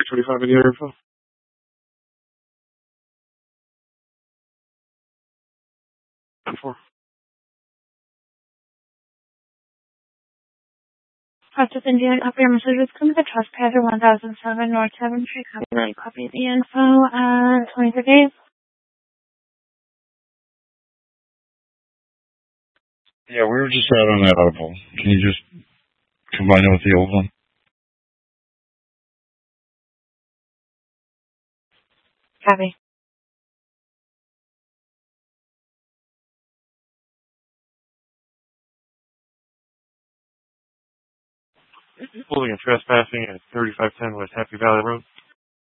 25 in your info. Four. Process Indian upper messages come to Trespasser 1007 North 7th Street. Copy the info. 24 days. Yeah, we were just out on that audible. Can you just combine it with the old one? Copy. Pulling and trespassing at 3510 West Happy Valley Road.